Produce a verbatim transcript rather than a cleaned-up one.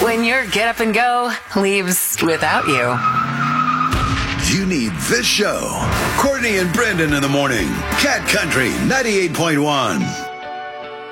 when your get up and go leaves without you. You need this show. Courtney and Brendan in the morning. Cat Country ninety-eight point one.